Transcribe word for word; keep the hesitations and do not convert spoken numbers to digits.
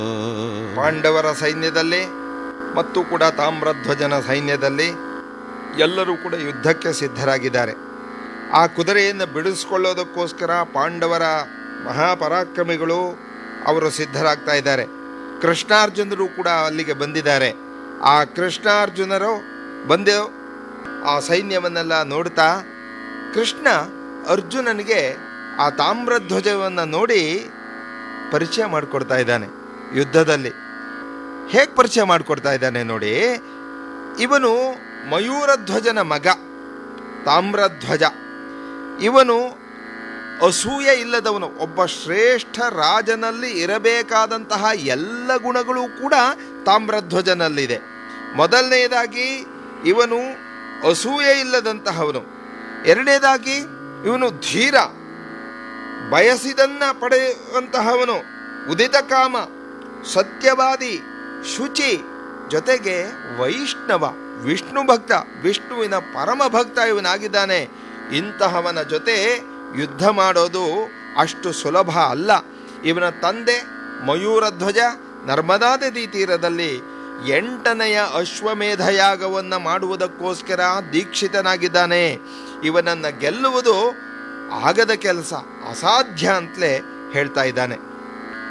ಪಾಂಡವರ ಸೈನ್ಯದಲ್ಲಿ ಮತ್ತು ಕೂಡ ತಾಮ್ರಧ್ವಜನ ಸೈನ್ಯದಲ್ಲಿ ಎಲ್ಲರೂ ಕೂಡ ಯುದ್ಧಕ್ಕೆ ಸಿದ್ಧರಾಗಿದ್ದಾರೆ. ಆ ಕುದುರೆಯನ್ನು ಬಿಡಿಸ್ಕೊಳ್ಳೋದಕ್ಕೋಸ್ಕರ ಪಾಂಡವರ ಮಹಾಪರಾಕ್ರಮಿಗಳು ಅವರು ಸಿದ್ಧರಾಗ್ತಾ ಇದ್ದಾರೆ. ಕೃಷ್ಣಾರ್ಜುನರು ಕೂಡ ಅಲ್ಲಿಗೆ ಬಂದಿದ್ದಾರೆ. ಆ ಕೃಷ್ಣಾರ್ಜುನರು ಬಂದು ಆ ಸೈನ್ಯವನ್ನೆಲ್ಲ ನೋಡ್ತಾ ಕೃಷ್ಣ ಅರ್ಜುನನಿಗೆ ಆ ತಾಮ್ರಧ್ವಜವನ್ನು ನೋಡಿ ಪರಿಚಯ ಮಾಡಿಕೊಡ್ತಾ ಇದ್ದಾನೆ. ಯುದ್ಧದಲ್ಲಿ ಹೇಗೆ ಪರಿಚಯ ಮಾಡಿಕೊಡ್ತಾ ಇದ್ದಾನೆ ನೋಡಿ. ಇವನು ಮಯೂರಧ್ವಜನ ಮಗ ತಾಮ್ರಧ್ವಜ. ಇವನು ಅಸೂಯೆ ಇಲ್ಲದವನು, ಒಬ್ಬ ಶ್ರೇಷ್ಠ ರಾಜನಲ್ಲಿ ಇರಬೇಕಾದಂತಹ ಎಲ್ಲ ಗುಣಗಳು ಕೂಡ ತಾಮ್ರಧ್ವಜನಲ್ಲಿದೆ. ಮೊದಲನೆಯದಾಗಿ ಇವನು ಅಸೂಯೆ ಇಲ್ಲದಂತಹವನು. ಎರಡನೇದಾಗಿ ಇವನು ಧೀರ, ಬಯಸಿದನ್ನ ಪಡೆಯುವಂತಹವನು, ಉದಿತ ಕಾಮ, ಸತ್ಯವಾದಿ, ಶುಚಿ, ಜೊತೆಗೆ ವೈಷ್ಣವ, ವಿಷ್ಣು ಭಕ್ತ, ವಿಷ್ಣುವಿನ ಪರಮ ಭಕ್ತ ಇವನಾಗಿದ್ದಾನೆ. ಇಂತಹವನ ಜೊತೆ ಯುದ್ಧ ಮಾಡೋದು ಅಷ್ಟು ಸುಲಭ ಅಲ್ಲ. ಇವನ ತಂದೆ ಮಯೂರಧ್ವಜ ನರ್ಮದಾ ನದಿ ತೀರದಲ್ಲಿ ಎಂಟನೆಯ ಅಶ್ವಮೇಧ ಯಾಗವನ್ನು ಮಾಡುವುದಕ್ಕೋಸ್ಕರ ದೀಕ್ಷಿತನಾಗಿದ್ದಾನೆ. ಇವನನ್ನು ಗೆಲ್ಲುವುದು ಆಗದ ಕೆಲಸ, ಅಸಾಧ್ಯ ಅಂತಲೇ ಹೇಳ್ತಾ ಇದ್ದಾನೆ.